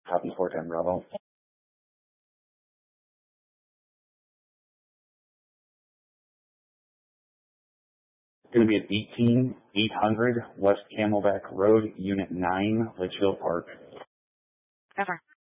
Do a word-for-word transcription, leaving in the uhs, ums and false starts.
Copy four ten Bravo. It's going to be at eighteen eight hundred West Camelback Road, Unit nine, Litchfield Park. Over.